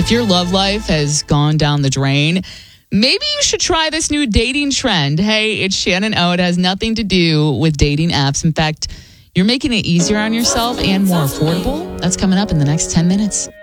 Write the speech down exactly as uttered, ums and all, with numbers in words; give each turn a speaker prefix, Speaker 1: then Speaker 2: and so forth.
Speaker 1: If your love life has gone down the drain, maybe you should try this new dating trend. Hey, it's Shannon O. It has nothing to do with dating apps. In fact, you're making it easier on yourself and more affordable. That's coming up in the next ten minutes.